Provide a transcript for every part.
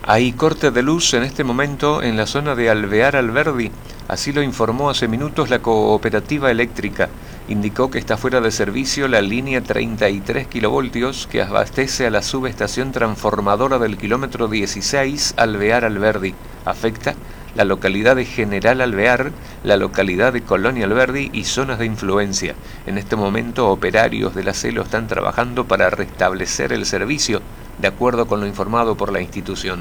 Hay corte de luz en este momento en la zona de Alvear Alberdi, así lo informó hace minutos la cooperativa eléctrica. Indicó que está fuera de servicio la línea 33 kilovoltios que abastece a la subestación transformadora del kilómetro 16 Alvear Alberdi. Afecta la localidad de General Alvear, la localidad de Colonia Alberdi y zonas de influencia. En este momento operarios de la CELO están trabajando para restablecer el servicio, de acuerdo con lo informado por la institución.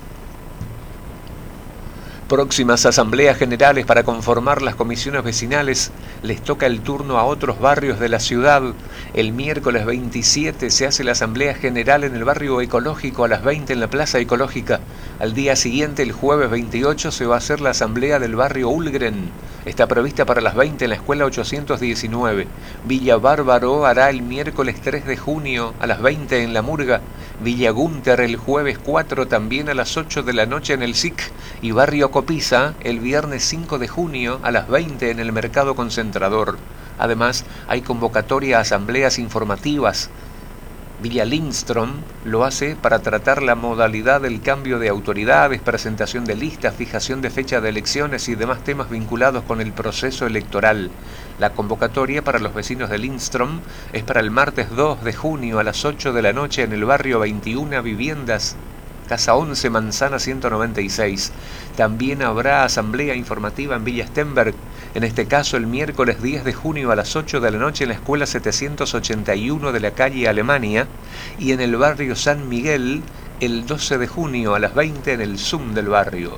Próximas asambleas generales para conformar las comisiones vecinales. Les toca el turno a otros barrios de la ciudad. El miércoles 27 se hace la asamblea general en el barrio ecológico a las 20 en la plaza ecológica. Al día siguiente, el jueves 28, se va a hacer la asamblea del barrio Ulgren. Está prevista para las 20 en la escuela 819. Villa Bárbaro hará el miércoles 3 de junio a las 20 en la Murga. Villa Gunter el jueves 4 también a las 8 de la noche en el SIC. Y barrio Copisa el viernes 5 de junio a las 20 en el Mercado Concentrador. Además, hay convocatoria a asambleas informativas. Villa Lindström lo hace para tratar la modalidad del cambio de autoridades, presentación de listas, fijación de fecha de elecciones y demás temas vinculados con el proceso electoral. La convocatoria para los vecinos de Lindström es para el martes 2 de junio a las 8 de la noche en el barrio 21 Viviendas, Casa 11, Manzana 196. También habrá asamblea informativa en Villa Stenberg, en este caso el miércoles 10 de junio a las 8 de la noche en la escuela 781 de la calle Alemania, y en el barrio San Miguel el 12 de junio a las 20 en el Zoom del barrio.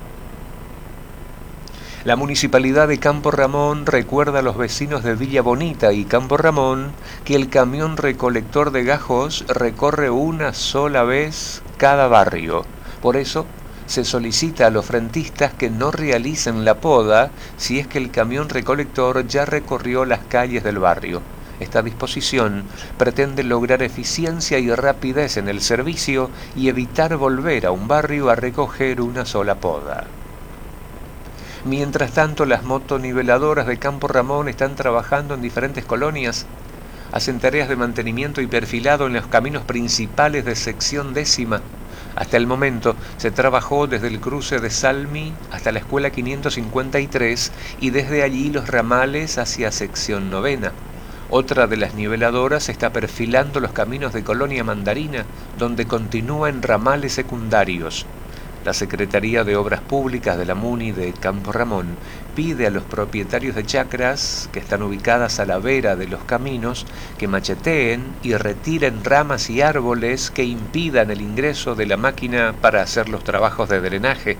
La Municipalidad de Campo Ramón recuerda a los vecinos de Villa Bonita y Campo Ramón que el camión recolector de gajos recorre una sola vez cada barrio. Por eso, se solicita a los frentistas que no realicen la poda si es que el camión recolector ya recorrió las calles del barrio. Esta disposición pretende lograr eficiencia y rapidez en el servicio y evitar volver a un barrio a recoger una sola poda. Mientras tanto, las motoniveladoras de Campo Ramón están trabajando en diferentes colonias. Hacen tareas de mantenimiento y perfilado en los caminos principales de sección 10ª. Hasta el momento se trabajó desde el cruce de Salmi hasta la escuela 553 y desde allí los ramales hacia sección 9ª. Otra de las niveladoras está perfilando los caminos de Colonia Mandarina, donde continúa en ramales secundarios. La Secretaría de Obras Públicas de la MUNI de Campo Ramón pide a los propietarios de chacras que están ubicadas a la vera de los caminos que macheteen y retiren ramas y árboles que impidan el ingreso de la máquina para hacer los trabajos de drenaje.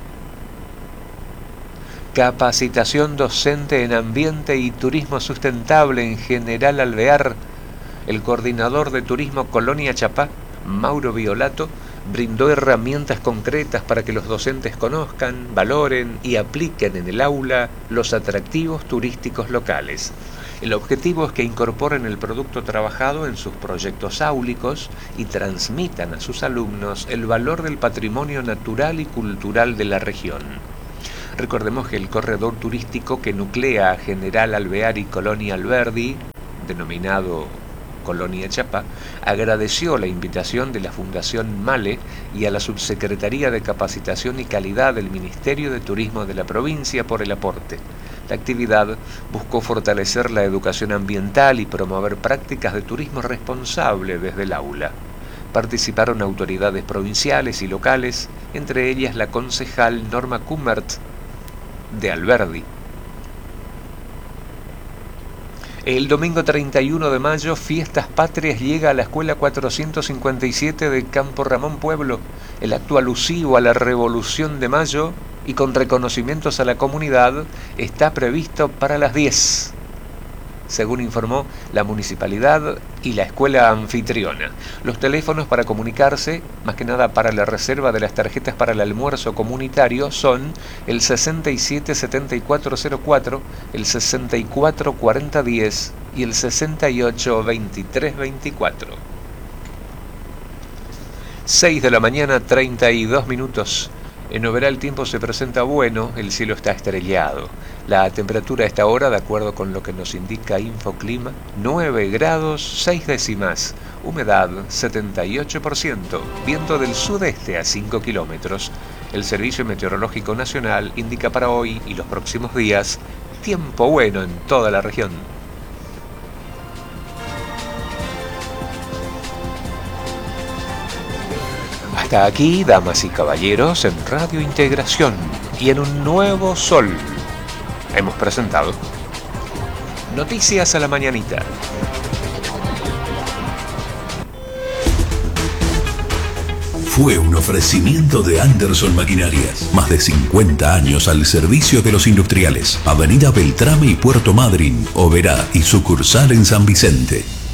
Capacitación docente en ambiente y turismo sustentable en General Alvear. El coordinador de Turismo Colonia Chapá, Mauro Violato, brindó herramientas concretas para que los docentes conozcan, valoren y apliquen en el aula los atractivos turísticos locales. El objetivo es que incorporen el producto trabajado en sus proyectos áulicos y transmitan a sus alumnos el valor del patrimonio natural y cultural de la región. Recordemos que el corredor turístico que nuclea a General Alvear y Colonia Alberdi, denominado Colonia Chapá, agradeció la invitación de la Fundación Male y a la Subsecretaría de Capacitación y Calidad del Ministerio de Turismo de la provincia por el aporte. La actividad buscó fortalecer la educación ambiental y promover prácticas de turismo responsable desde el aula. Participaron autoridades provinciales y locales, entre ellas la concejal Norma Kummert de Alberdi. El domingo 31 de mayo, Fiestas Patrias llega a la escuela 457 de Campo Ramón Pueblo. El acto alusivo a la Revolución de Mayo y con reconocimientos a la comunidad está previsto para las 10, según informó la municipalidad y la escuela anfitriona. Los teléfonos para comunicarse, más que nada para la reserva de las tarjetas para el almuerzo comunitario, son el 677404, el 644010 y el 682324. 6 de la mañana, 32 minutos. En Oberá el tiempo se presenta bueno, el cielo está estrellado. La temperatura a esta hora, de acuerdo con lo que nos indica Infoclima, 9 grados 6 décimas, humedad 78%, viento del sudeste a 5 kilómetros. El Servicio Meteorológico Nacional indica para hoy y los próximos días tiempo bueno en toda la región. Hasta aquí, damas y caballeros, en Radio Integración y en un nuevo sol. Hemos presentado Noticias a la Mañanita. Fue un ofrecimiento de Anderson Maquinarias. Más de 50 años al servicio de los industriales. Avenida Beltrame y Puerto Madryn, Oberá y sucursal en San Vicente.